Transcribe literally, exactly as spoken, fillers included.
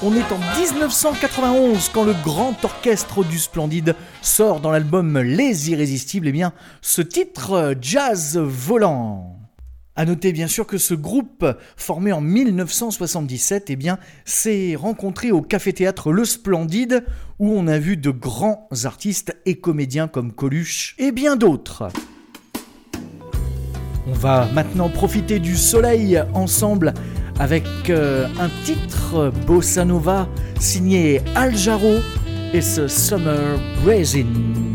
On est en dix-neuf cent quatre-vingt-onze quand le grand orchestre du Splendide sort dans l'album Les Irrésistibles, eh bien, ce titre Jazz Volant. A noter bien sûr que ce groupe, formé en dix-neuf cent soixante-dix-sept, eh bien, s'est rencontré au Café-Théâtre Le Splendide, où on a vu de grands artistes et comédiens comme Coluche et bien d'autres. On va maintenant profiter du soleil ensemble avec euh, un titre Bossa Nova signé Al Jarreau et ce Summer Breezin'.